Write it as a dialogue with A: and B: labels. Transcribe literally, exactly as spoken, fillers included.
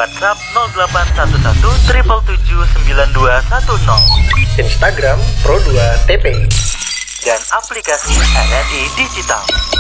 A: WhatsApp nol delapan satu satu tujuh tujuh tujuh sembilan dua satu nol,
B: Instagram Pro dua T P,
A: dan aplikasi R R I Digital.